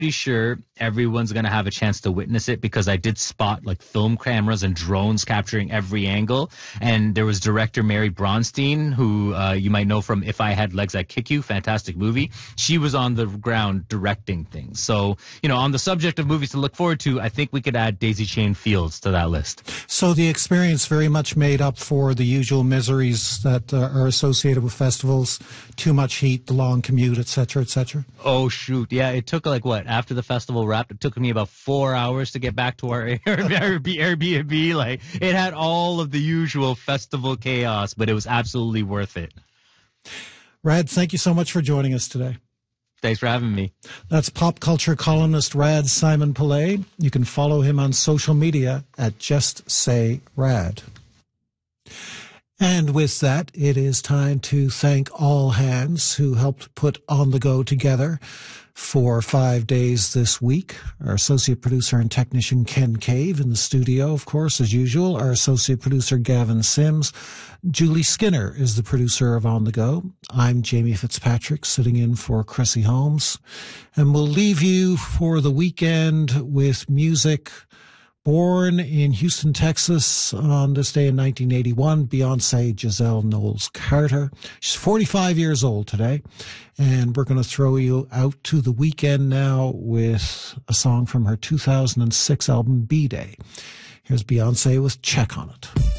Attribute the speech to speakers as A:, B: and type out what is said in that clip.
A: pretty sure everyone's going to have a chance to witness it because I did spot like film cameras and drones capturing every angle. And there was director Mary Bronstein, who you might know from If I Had Legs, I'd Kick You, fantastic movie. She was on the ground directing things. So, on the subject of movies to look forward to, I think we could add Daisy Chain Fields to that list.
B: So the experience very much made up for the usual miseries that are associated with festivals, too much heat, the long commute, etc., etc.
A: Oh, shoot. Yeah, it took after the festival wrapped, it took me about 4 hours to get back to our Airbnb. Like, it had all of the usual festival chaos, but it was absolutely worth it.
B: Rad, thank you so much for joining us today.
A: Thanks for having me.
B: That's pop culture columnist Rad Simon Pillay. You can follow him on social media at Just Say Rad. And with that, it is time to thank all hands who helped put On the Go together for 5 days this week. Our associate producer and technician Ken Cave in the studio, of course, as usual. Our associate producer Gavin Sims. Julie Skinner is the producer of On the Go. I'm Jamie Fitzpatrick, sitting in for Chrissy Holmes. And we'll leave you for the weekend with music. Born in Houston, Texas on this day in 1981, Beyonce Giselle Knowles-Carter. She's 45 years old today, and we're going to throw you out to the weekend now with a song from her 2006 album, B-Day. Here's Beyonce with Check on It.